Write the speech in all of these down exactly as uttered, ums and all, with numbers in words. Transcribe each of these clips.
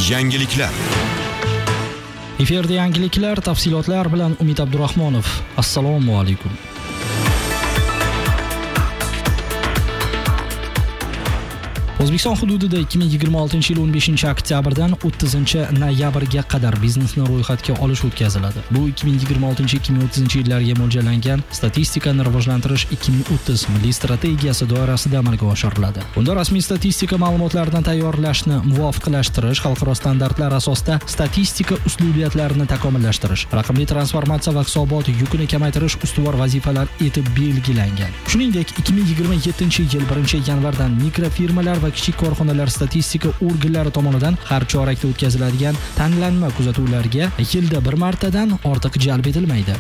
Yangiliklar. Efirda yangiliklar, tafsilotlar bilan Umid Abdurahmonov. Assalomu alaykum. O'zbekiston hududida ikki ming yigirma oltinchi yil o'n beshinchi oktyabrdan o'ttizinchi noyabrga qadar biznesni ro'yxatga olish o'tkaziladi. Bu ikki ming yigirma oltinchi ikki ming o'ttizinchi yillarga mo'ljallangan statistikani rivojlantirish ikki ming o'ttiz milliy strategiyasi doirasida amalga oshiriladi. Bunda rasmiy statistika ma'lumotlarini tayyorlashni muvofiqlashtirish, xalqaro standartlar asosida statistika uslubiyatlarini takomillashtirish, raqamli transformatsiya va hisobot yukini kamaytirish ustuvor vazifalar etib belgilangan. Shuningdek, ikki ming yigirma yettinchi yil birinchi yanvardan mikrofirmalar va kichik korxonalar statistika organlari tomonidan har chorakda o'tkaziladigan tanlanma kuzatuvlarga yilda bir martadan ortiq jalb etilmaydi.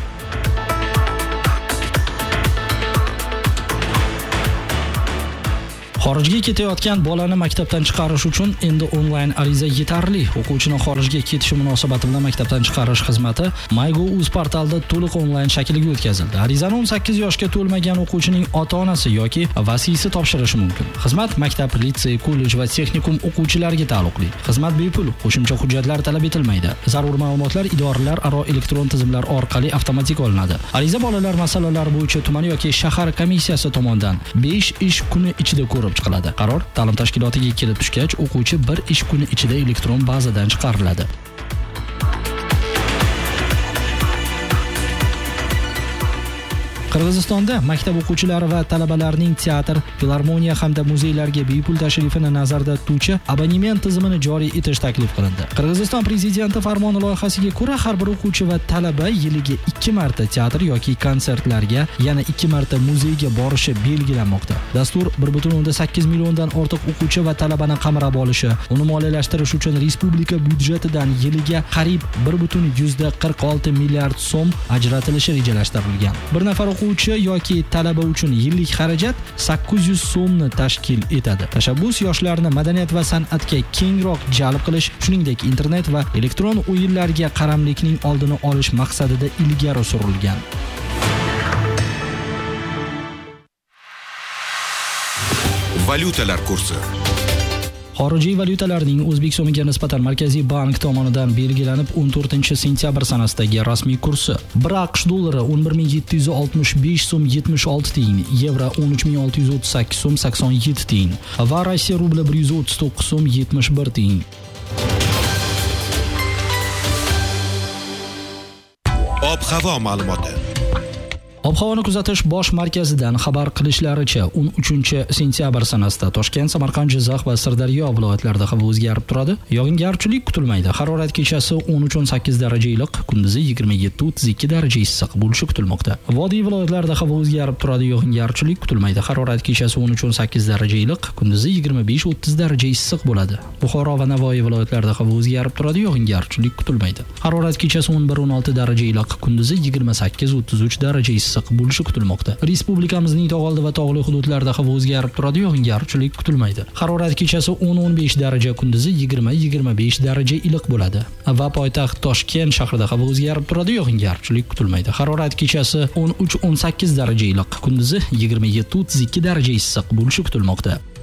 Xorijga ketayotgan bolani maktabdan chiqarish uchun endi onlayn ariza yetarli. O'quvchini xorijga ketishi munosabati bilan maktabdan chiqarish xizmati MyGo.uz portalida to'liq onlayn shaklga o'tkazildi. Arizani o'n sakkiz yoshga to'lmagan o'quvchining ota-onasi yoki vasiysi topshirishi mumkin. Xizmat maktab, litsey, kollej va texnikum o'quvchilariga taalluqli. Xizmat bepul, qo'shimcha hujjatlar talab etilmaydi. Zarur ma'lumotlar idoralararo elektron tizimlar orqali avtomatik olinadi. Ariza bolalar masalalari bo'yicha tuman yoki shahar komissiyasi tomonidan besh ish kuni ichida ko'rib chiqiladi. Qaror ta'lim tashkilotiga kelib tushgach, o'quvchi bir ish kuni ichida elektron bazadan chiqariladi. Qirg'izistonda maktab o'quvchilari va talabalarining teatr, filarmoniya hamda muzeylarga bepul tashrifini nazarda tutuvchi abonement tizimini joriy etish taklif qilindi. Qirg'iziston prezidenti farmoni loyihasiga ko'ra, har bir o'quvchi va talaba yiliga ikki marta teatr yoki konsertlarga, yana ikki marta muzeyga borishi belgilanmoqda. Dastur bir butun o'ndan sakkiz milliondan ortiq o'quvchi va talabani qamrab olishi, uni moliyalashtirish uchun respublika byudjetidan yiliga qariyb bir butun yuzda qirq olti milliard so'm ajratilishi rejalashtirilgan. Bir nafar o'quvchi yoki talaba uchun yillik xarajat sakkiz yuz so'mni tashkil etadi. Tashabbus yoshlarni madaniyat va san'atga kengroq jalb qilish, shuningdek internet va elektron o'yinlarga qaramlikning oldini olish maqsadida ilgari surilgan. Valyutalar kursi. Xorijiy valyutalarning O'zbek so'miga nisbatan Markaziy bank tomonidan belgilanib o'n to'rtinchi sentyabr sanasidagi rasmiy kursi: bir AQSh dollari o'n bir ming yetti yuz oltmish besh so'm yetmish olti tiyin, yevro o'n uch ming olti yuz o'ttiz sakkiz so'm sakson yetti tiyin va Rossiya rubli bir yuz o'ttiz to'qqiz so'm yetmish bir tiyin. Ob-havo ma'lumoti. Ob-havoni kuzatish bosh markazidan xabar qilishlaricha, o'n uchinchi sentyabr sanasida Toshkent, Samarqand, Jizzax va Sirdaryo viloyatlarida havo o'zgarib turadi. Yog'ingarchilik kutilmaydi. Harorat kechasi o'n uch o'n sakkiz daraja iliq, kunduzi yigirma yetti o'ttiz ikki daraja issiq bo'lishi kutilmoqda. Vodiy viloyatlarida havo o'zgarib turadi. Yog'ingarchilik kutilmaydi. Harorat kechasi o'n uch o'n sakkiz daraja iliq, kunduzi yigirma besh o'ttiz daraja issiq bo'ladi. Buxoro va Navoiy viloyatlarida havo o'zgarib turadi. Yog'ingarchilik kutilmaydi. Harorat kechasi o'n bir o'n olti daraja iliq, kunduzi yigirma sakkiz o'ttiz uch daraja issiq bo'lishi kutilmoqda. Respublikamizning tog'oldi va tog'li hududlarida havo o'zgarib turadi, yog'ingarchilik kutilmaydi. Harorat kechasi o'n o'n besh daraja, kunduzi yigirma yigirma besh daraja iliq bo'ladi. Va poytaxt Toshkent shahrida havo o'zgarib turadi, yog'ingarchilik kutilmaydi. Harorat kechasi o'n uch o'n sakkiz daraja iliq, kunduzi yigirma yetti o'ttiz ikki daraja issiq bo'lishi kutilmoqda.